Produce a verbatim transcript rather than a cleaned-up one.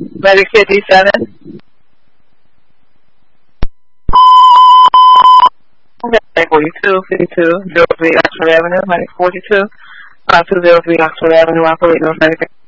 Medic fifty-seven. Okay, forty-two, fifty-two, zero three Oxford Avenue, Medic forty-two, five two zero three Oxford Avenue, operating North Medic.